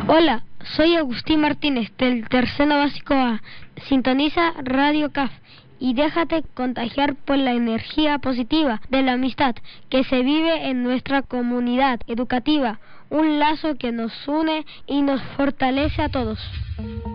Hola, soy Agustín Martínez del tercero básico A. Sintoniza Radio CAF y déjate contagiar por la energía positiva de la amistad que se vive en nuestra comunidad educativa, un lazo que nos une y nos fortalece a todos.